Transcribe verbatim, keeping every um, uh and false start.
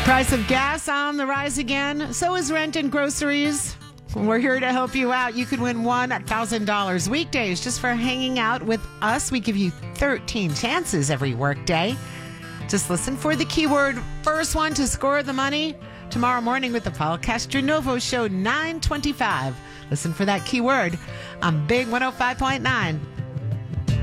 Price of gas on the rise again. So is rent and groceries. We're here to help you out. You could win one thousand dollars weekdays just for hanging out with us. We give you thirteen chances every workday. Just listen for the keyword first one to score the money tomorrow morning with the Paul Castronovo Show, nine twenty-five. Listen for that keyword on Big one oh five point nine.